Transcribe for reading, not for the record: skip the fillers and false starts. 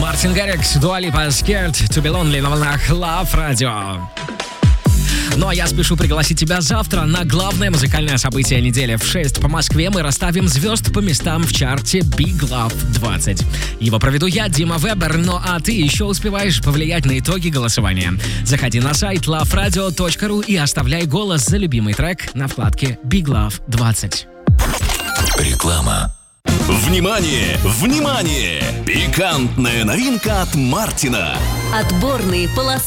Мартин Гаррикс, Дуа Липа, Scared to be Lonely на волнах Love Radio. Ну а я спешу пригласить тебя завтра на главное музыкальное событие недели. В 6 по Москве мы расставим звезд по местам в чарте Big Love 20. Его проведу я, Дима Вебер, ну а ты еще успеваешь повлиять на итоги голосования. Заходи на сайт loveradio.ru и оставляй голос за любимый трек на вкладке Big Love 20. Реклама. Внимание! Внимание! Пикантная новинка от Мартина. Отборные полосы